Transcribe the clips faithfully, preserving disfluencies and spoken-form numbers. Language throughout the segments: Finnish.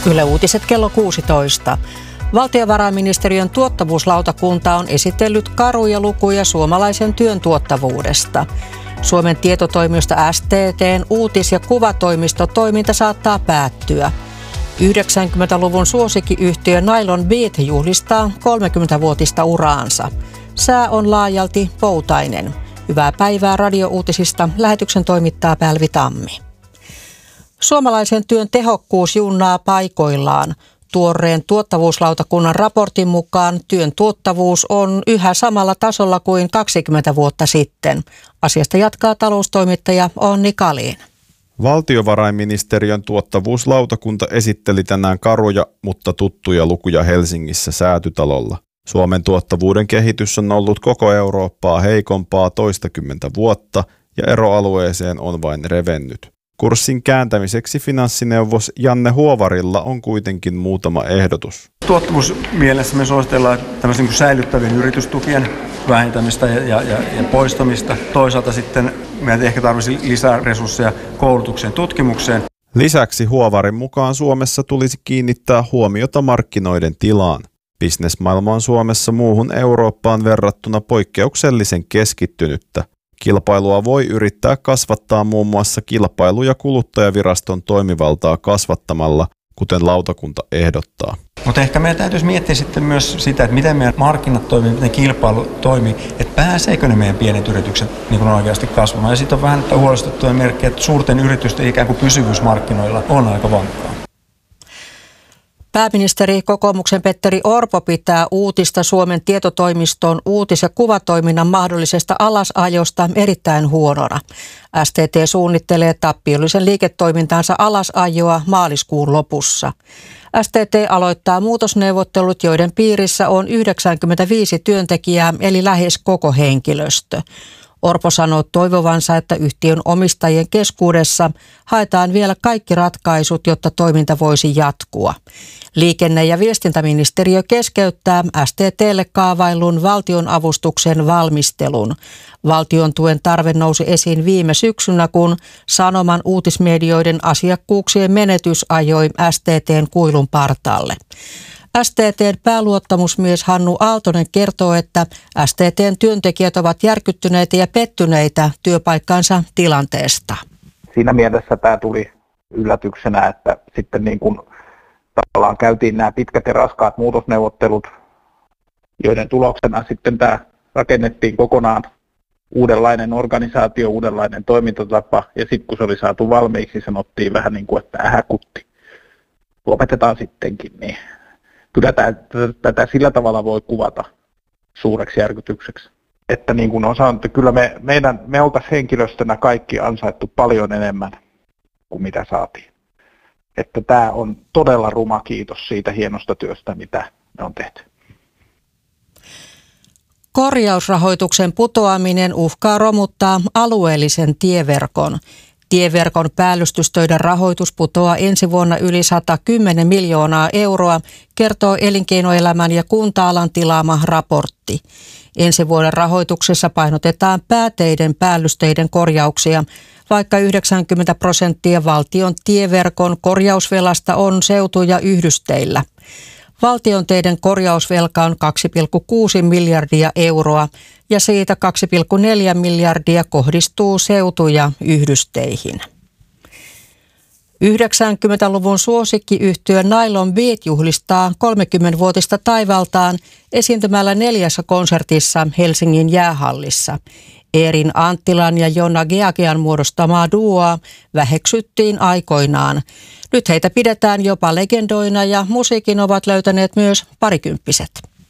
Yle Uutiset kello kuusitoista. Valtiovarainministeriön tuottavuuslautakunta on esitellyt karuja lukuja suomalaisen työn tuottavuudesta. Suomen tietotoimisto S T T:n uutis- ja kuvatoimistotoiminta saattaa päättyä. yhdeksänkymmentäluvun suosikkiyhtiö Nylon Beat juhlistaa kolmekymmentävuotista uraansa. Sää on laajalti poutainen. Hyvää päivää radiouutisista. Lähetyksen toimittaa Pälvi Tammi. Suomalaisen työn tehokkuus junnaa paikoillaan. Tuoreen tuottavuuslautakunnan raportin mukaan työn tuottavuus on yhä samalla tasolla kuin kaksikymmentä vuotta sitten. Asiasta jatkaa taloustoimittaja Onni Kalin. Valtiovarainministeriön tuottavuuslautakunta esitteli tänään karuja, mutta tuttuja lukuja Helsingissä Säätytalolla. Suomen tuottavuuden kehitys on ollut koko Eurooppaa heikompaa toistakymmentä vuotta ja eroalueeseen on vain revennyt. Kurssin kääntämiseksi finanssineuvos Janne Huovarilla on kuitenkin muutama ehdotus. Tuottavuusmielessä me suositellaan tämmöisen niin säilyttävien yritystukien vähentämistä ja, ja, ja poistamista. Toisaalta sitten meidän ehkä tarvitsisi lisää resursseja koulutukseen, tutkimukseen. Lisäksi Huovarin mukaan Suomessa tulisi kiinnittää huomiota markkinoiden tilaan. Bisnesmaailma on Suomessa muuhun Eurooppaan verrattuna poikkeuksellisen keskittynyttä. Kilpailua voi yrittää kasvattaa muun muassa kilpailu- ja kuluttajaviraston toimivaltaa kasvattamalla, kuten lautakunta ehdottaa. Mutta ehkä meidän täytyisi miettiä sitten myös sitä, että miten meidän markkinat toimii, miten kilpailu toimii, että pääseekö ne meidän pienet yritykset niin kuin oikeasti kasvamaan. Ja sitten on vähän huolestuttavia merkkejä, että suurten yritysten ikään kuin pysyvyys markkinoilla on aika vankkaa. Pääministeri kokoomuksen Petteri Orpo pitää uutista Suomen tietotoimiston uutis- ja kuvatoiminnan mahdollisesta alasajosta erittäin huonona. S T T suunnittelee tappiollisen liiketoimintansa alasajoa maaliskuun lopussa. S T T aloittaa muutosneuvottelut, joiden piirissä on yhdeksänkymmentäviisi työntekijää eli lähes koko henkilöstö. Orpo sanoo toivovansa, että yhtiön omistajien keskuudessa haetaan vielä kaikki ratkaisut, jotta toiminta voisi jatkua. Liikenne- ja viestintäministeriö keskeyttää S T T:lle kaavaillun valtionavustuksen valmistelun. Valtion tuen tarve nousi esiin viime syksynä, kun Sanoman uutismedioiden asiakkuuksien menetys ajoi S T T:n kuilun partaalle. S T T:n pääluottamusmies Hannu Aaltonen kertoo, että S T T:n työntekijät ovat järkyttyneitä ja pettyneitä työpaikkansa tilanteesta. Siinä mielessä tämä tuli yllätyksenä, että sitten niin kuin tavallaan käytiin nämä pitkät ja raskaat muutosneuvottelut, joiden tuloksena sitten tämä rakennettiin kokonaan uudenlainen organisaatio, uudenlainen toimintatapa, ja sitten kun se oli saatu valmiiksi, sanottiin vähän niin kuin, että ähäkutti, lopetetaan sittenkin, niin kyllä tätä sillä tavalla voi kuvata suureksi järkytykseksi. Että niin kuin on sanottu, kyllä me, meidän, me oltaisiin henkilöstönä kaikki ansaittu paljon enemmän kuin mitä saatiin. Että tämä on todella ruma kiitos siitä hienosta työstä, mitä me on tehty. Korjausrahoituksen putoaminen uhkaa romuttaa alueellisen tieverkon. Tieverkon päällystystöiden rahoitus putoaa ensi vuonna yli sata kymmenen miljoonaa euroa, kertoo elinkeinoelämän ja kunta-alan tilaama raportti. Ensi vuoden rahoituksessa painotetaan pääteiden päällysteiden korjauksia, vaikka yhdeksänkymmentä prosenttia valtion tieverkon korjausvelasta on seutu- ja yhdysteillä. Valtion teiden korjausvelka on kaksi pilkku kuusi miljardia euroa ja siitä kaksi pilkku neljä miljardia kohdistuu seutu- ja yhdysteihin. yhdeksänkymmentäluvun suosikkiyhtiö Nylon Beat juhlistaa kolmekymmenvuotista taivaltaan esiintymällä neljässä konsertissa Helsingin jäähallissa. Eerin Anttilan ja Jonna Geagean muodostamaa duoa väheksyttiin aikoinaan. Nyt heitä pidetään jopa legendoina ja musiikin ovat löytäneet myös parikymppiset.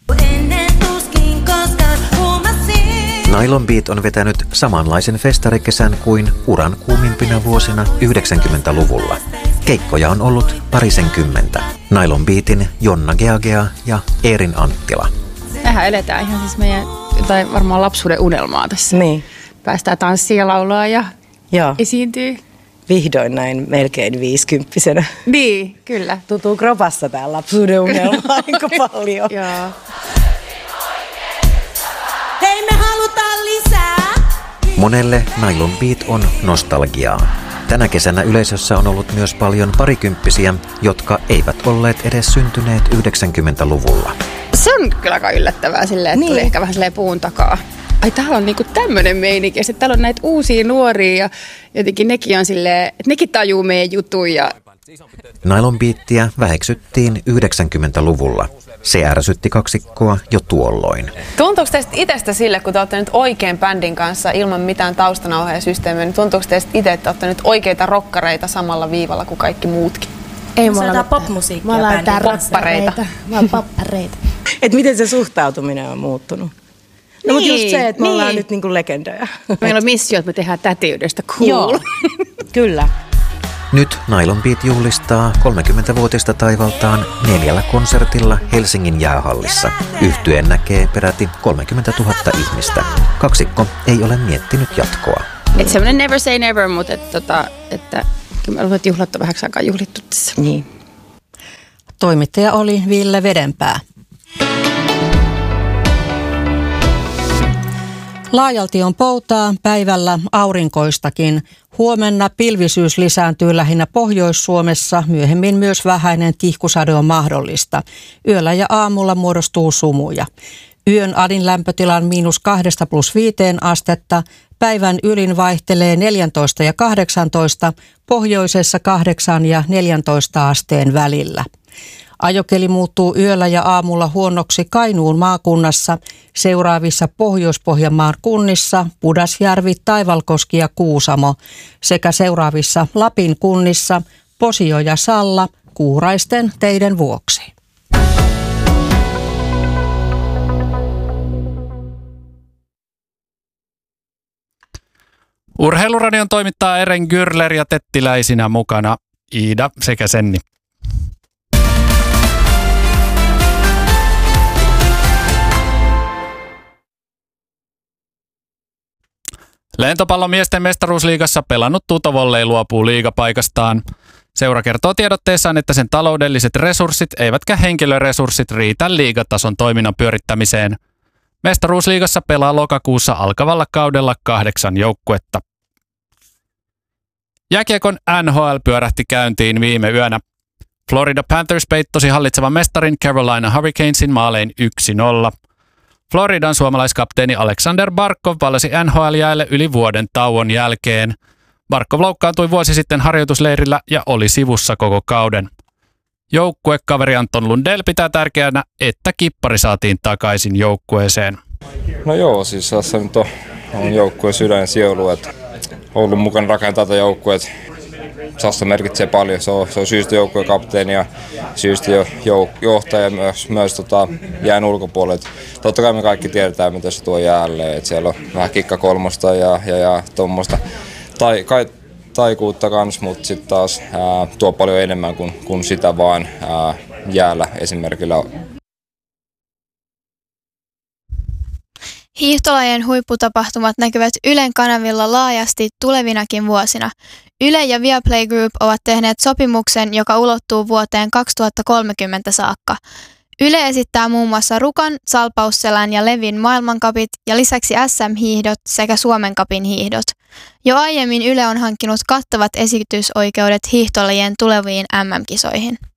Nylon Beat on vetänyt samanlaisen festarikesän kuin uran kuumimpina vuosina yhdeksänkymmentäluvulla. Keikkoja on ollut parisenkymmentä. Nylon Beatin Jonna Geagea ja Eerin Anttila. Mehän eletään ihan siis meidän tai varmaan lapsuuden unelmaa tässä. Niin. Päästään tanssia ja laulaa ja Joo. esiintyy. Vihdoin näin melkein viisikymppisenä. Niin, kyllä. Tuntuu kropassa tää lapsuuden unelma aika paljon. Joo. Hei, me halutaan lisää! Monelle Nylon Beat on nostalgiaa. Tänä kesänä yleisössä on ollut myös paljon parikymppisiä, jotka eivät olleet edes syntyneet yhdeksänkymmentäluvulla. Se on kyllä aika yllättävää silleen, että niin. Tuli ehkä vähän silleen puun takaa. Ai täällä on niinku tämmönen meininki ja sitten täällä on näitä uusia nuoria ja jotenkin nekin on silleen, että nekin tajuu meidän jutuja. Nylon Beatia väheksyttiin yhdeksänkymmentäluvulla. Se ärsytti kaksikkoa jo tuolloin. Tuntuuko teistä itsestä sille, kun te olette nyt oikein bändin kanssa ilman mitään taustanauheasysteemiä, niin tuntuuko teistä itse, että olette nyt oikeita rokkareita samalla viivalla kuin kaikki muutkin? Ei, me ollaan popmusiikkia. Me ollaan poppareita. Me ollaan poppareita. Et miten se suhtautuminen on muuttunut? No, niin, mutta just se, että me niin. ollaan nyt niinku legendoja. Meillä on missio, että me tehdään tätiydestä cool. Joo, kyllä. Nyt Nylon Beat juhlistaa kolmekymmentävuotista taivaltaan neljällä konsertilla Helsingin jäähallissa. Yhtye näkee peräti kolmekymmentätuhatta ihmistä. Kaksikko ei ole miettinyt jatkoa. Että semmoinen never say never, mutta et, tota, että kyllä me ollaan juhlattu vähäksi aikaa juhlittu tässä. Niin. Toimittaja oli Ville Vedenpää. Laajalti on poutaa, päivällä aurinkoistakin. Huomenna pilvisyys lisääntyy lähinnä Pohjois-Suomessa, myöhemmin myös vähäinen tihkusade on mahdollista. Yöllä ja aamulla muodostuu sumuja. Yön adin lämpötilan miinus kahdesta plus viiteen astetta, päivän ylin vaihtelee neljätoista ja kahdeksantoista, pohjoisessa kahdeksan ja neljäntoista asteen välillä. Ajokeli muuttuu yöllä ja aamulla huonoksi Kainuun maakunnassa, seuraavissa Pohjois-Pohjanmaan kunnissa Pudasjärvi, Taivalkoski ja Kuusamo sekä seuraavissa Lapin kunnissa Posio ja Salla kuuraisten teiden vuoksi. Urheiluradion toimittaa Eren Gürler ja tettiläisinä mukana Iida sekä Senni. Lentopallomiesten mestaruusliigassa pelannut Tutovolley luopuu liigapaikastaan. Seura kertoo tiedotteessaan, että sen taloudelliset resurssit eivätkä henkilöresurssit riitä liigatason toiminnan pyörittämiseen. Mestaruusliigassa pelaa lokakuussa alkavalla kaudella kahdeksan joukkuetta. Jääkiekon N H L pyörähti käyntiin viime yönä. Florida Panthers peittosi hallitsevan mestarin Carolina Hurricanesin maalein yksi nolla. Floridan suomalaiskapteeni Alexander Barkov palasi N H L-jäälle yli vuoden tauon jälkeen. Barkov loukkaantui vuosi sitten harjoitusleirillä ja oli sivussa koko kauden. Joukkuekaveri Anton Lundell pitää tärkeänä, että kippari saatiin takaisin joukkueeseen. No joo, siis tässä nyt on, on joukkueen sydän sielu, että ollut mukana rakentaa tätä joukkueet. Sassa merkitsee paljon, se on, se on syystä joukkueen kapteeni ja syystä jo, jo, johtaja myös, myös tota, jään ulkopuolelle. Totta kai me kaikki tiedetään, mitä se tuo jäälle, että siellä on vähän kikkakolmosta ja, ja, ja tuommoista tai, kai, taikuutta kans, mutta sitten taas ää, tuo paljon enemmän kuin, kuin sitä vaan ää, jäällä esimerkillä. Hiihtolajien huipputapahtumat näkyvät Ylen kanavilla laajasti tulevinakin vuosina. Yle ja Viaplay Group ovat tehneet sopimuksen, joka ulottuu vuoteen kaksituhattakolmekymmentä saakka. Yle esittää muun muassa Rukan, Salpausselän ja Levin maailmankapit ja lisäksi S M-hiihdot sekä Suomen kapin hiihdot. Jo aiemmin Yle on hankkinut kattavat esitysoikeudet hiihtolajien tuleviin M M-kisoihin.